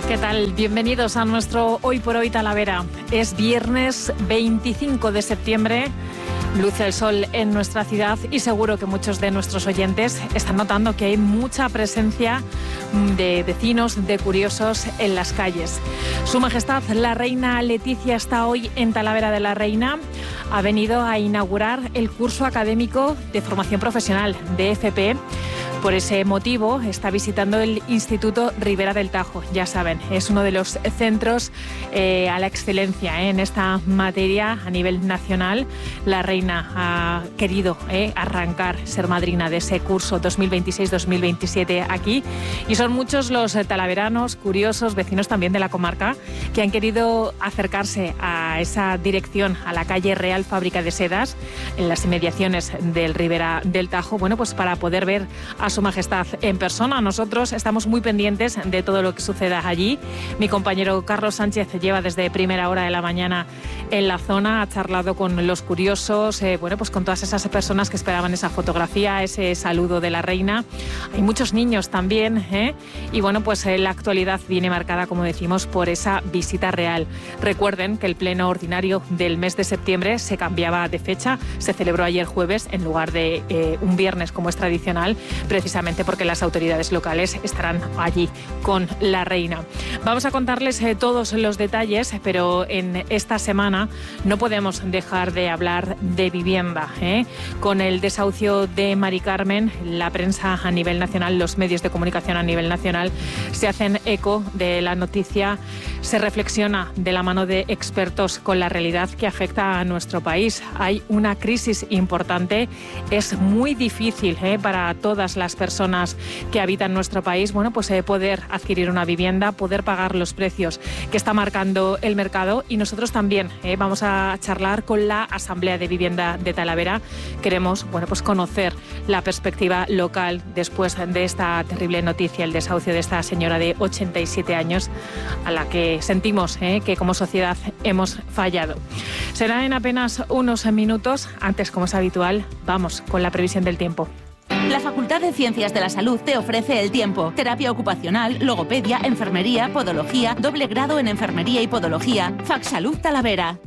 ¿Qué tal? Bienvenidos a nuestro Hoy por Hoy Talavera. Es viernes 25 de septiembre. Luce el sol en nuestra ciudad y seguro que muchos de nuestros oyentes están notando que hay mucha presencia de vecinos, de curiosos en las calles. Su Majestad la Reina Leticia está hoy en Talavera de la Reina. Ha venido a inaugurar el curso académico de formación profesional de FP. Por ese motivo está visitando el Instituto Ribera del Tajo. Ya saben, es uno de los centros a la excelencia en esta materia a nivel nacional. La reina ha querido arrancar, ser madrina de ese curso 2026-2027 aquí. Y son muchos los talaveranos, curiosos, vecinos también de la comarca, que han querido acercarse a esa dirección, a la calle Real Fábrica de Sedas, en las inmediaciones del Ribera del Tajo, bueno, pues para poder ver a Su Majestad en persona. Nosotros estamos muy pendientes de todo lo que suceda allí. Mi compañero Carlos Sánchez lleva desde primera hora de la mañana en la zona, ha charlado con los curiosos, bueno, pues con todas esas personas que esperaban esa fotografía, ese saludo de la reina. Hay muchos niños también, y bueno, pues la actualidad viene marcada, como decimos, por esa visita real. Recuerden que el pleno ordinario del mes de septiembre se cambiaba de fecha, se celebró ayer jueves en lugar de un viernes como es tradicional, precisamente porque las autoridades locales estarán allí con la reina. Vamos a contarles todos los detalles, pero en esta semana no podemos dejar de hablar de vivienda. Con el desahucio de Mari Carmen, la prensa a nivel nacional, los medios de comunicación a nivel nacional se hacen eco de la noticia, se reflexiona de la mano de expertos con la realidad que afecta a nuestro país. Hay una crisis importante, es muy difícil para todas las personas que habitan nuestro país, bueno, pues poder adquirir una vivienda, poder pagar los precios que está marcando el mercado. Y nosotros también vamos a charlar con la Asamblea de Vivienda de Talavera. Queremos, bueno, pues conocer la perspectiva local después de esta terrible noticia, el desahucio de esta señora de 87 años a la que sentimos que como sociedad hemos fallado. Será en apenas unos minutos. Antes, como es habitual, vamos con la previsión del tiempo. La Facultad de Ciencias de la Salud te ofrece el tiempo. Terapia ocupacional, logopedia, enfermería, podología, doble grado en enfermería y podología. Facsalud Talavera.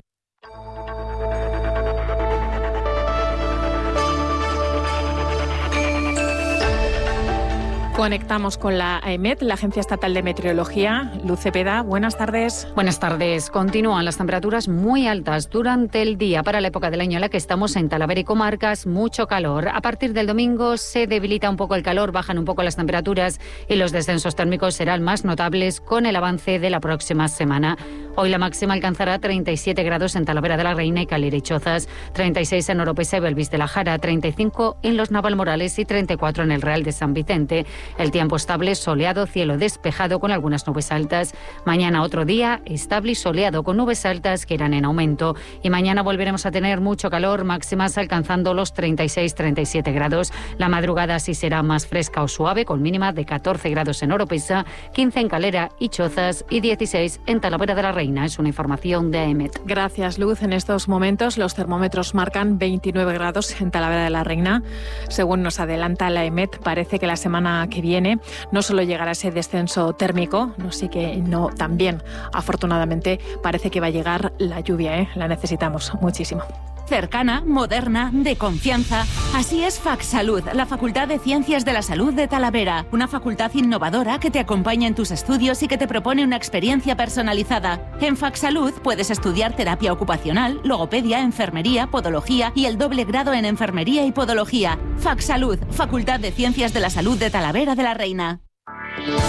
Conectamos con la AEMET, la Agencia Estatal de Meteorología. Luz Cepeda, buenas tardes. Buenas tardes. Continúan las temperaturas muy altas durante el día para la época del año en la que estamos en Talavera y comarcas, mucho calor. A partir del domingo se debilita un poco el calor, bajan un poco las temperaturas y los descensos térmicos serán más notables con el avance de la próxima semana. Hoy la máxima alcanzará 37 grados en Talavera de la Reina y Calera y Chozas, 36 en Oropesa y Belvis de la Jara, 35 en los Navalmorales y 34 en el Real de San Vicente. El tiempo estable, soleado, cielo despejado con algunas nubes altas. Mañana otro día estable y soleado con nubes altas que irán en aumento. Y mañana volveremos a tener mucho calor, máximas alcanzando los 36-37 grados. La madrugada sí será más fresca o suave, con mínima de 14 grados en Oropesa, 15 en Calera y Chozas y 16 en Talavera de la Reina. Es una información de AEMET. Gracias, Luz. En estos momentos los termómetros marcan 29 grados en Talavera de la Reina. Según nos adelanta la AEMET, parece que la semana que viene no solo llegará ese descenso térmico, también afortunadamente parece que va a llegar la lluvia, la necesitamos muchísimo. Cercana, moderna, de confianza. Así es Facsalud, la Facultad de Ciencias de la Salud de Talavera. Una facultad innovadora que te acompaña en tus estudios y que te propone una experiencia personalizada. En Facsalud puedes estudiar terapia ocupacional, logopedia, enfermería, podología y el doble grado en enfermería y podología. Facsalud, Facultad de Ciencias de la Salud de Talavera de la Reina.